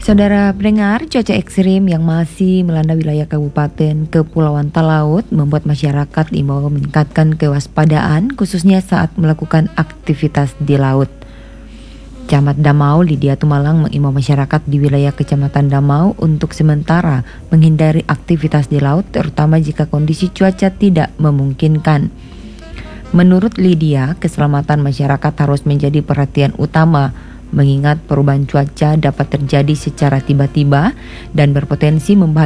Saudara pendengar, cuaca ekstrim yang masih melanda wilayah Kabupaten Kepulauan Talaut membuat masyarakat diimbau meningkatkan kewaspadaan khususnya saat melakukan aktivitas di laut. Camat Damau Lydia Tumalang mengimbau masyarakat di wilayah Kecamatan Damau untuk sementara menghindari aktivitas di laut terutama jika kondisi cuaca tidak memungkinkan. Menurut Lydia, keselamatan masyarakat harus menjadi perhatian utama mengingat perubahan cuaca dapat terjadi secara tiba-tiba dan berpotensi membahayakan